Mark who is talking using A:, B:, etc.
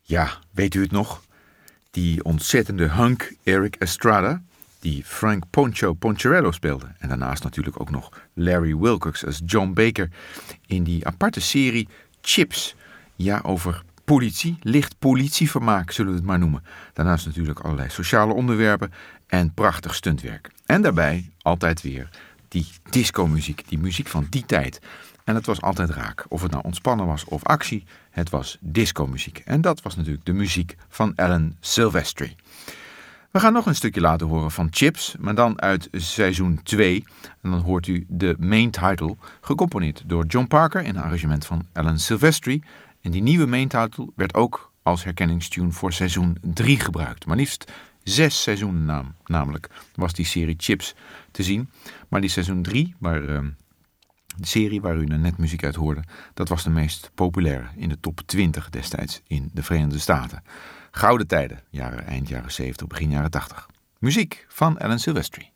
A: Ja, weet u het nog? Die ontzettende hunk Eric Estrada, die Frank Poncho Poncherello speelde. En daarnaast natuurlijk ook nog Larry Wilcox als John Baker in die aparte serie Chips. Ja, over politie, licht politievermaak zullen we het maar noemen. Daarnaast natuurlijk allerlei sociale onderwerpen en prachtig stuntwerk. En daarbij altijd weer die discomuziek, die muziek van die tijd. En het was altijd raak. Of het nou ontspannen was of actie, het was discomuziek. En dat was natuurlijk de muziek van Alan Silvestri. We gaan nog een stukje laten horen van Chips, maar dan uit seizoen 2. En dan hoort u de main title, gecomponeerd door John Parker in een arrangement van Alan Silvestri. En die nieuwe main title werd ook als herkenningstune voor seizoen 3 gebruikt. Maar liefst 6 seizoenen namelijk was die serie Chips te zien. Maar die seizoen 3, de serie waar u net muziek uit hoorde, dat was de meest populaire in de top 20 destijds in de Verenigde Staten. Gouden tijden, eind jaren 70, begin jaren 80. Muziek van Alan Silvestri.